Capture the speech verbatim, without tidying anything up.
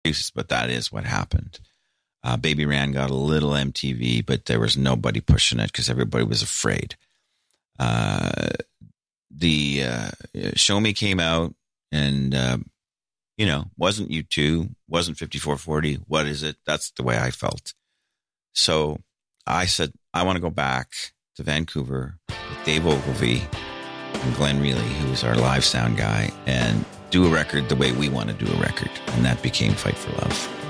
but that is what happened. Uh, Baby Ran got a little M T V, but there was nobody pushing it because everybody was afraid. Uh, the uh, Show Me came out and, uh, you know, wasn't U two, wasn't fifty-four forty. What is it? That's the way I felt. So I said, I want to go back to Vancouver with Dave Ogilvy and Glenn Reilly, who was our live sound guy, and do a record the way we want to do a record. And that became Fight for Love.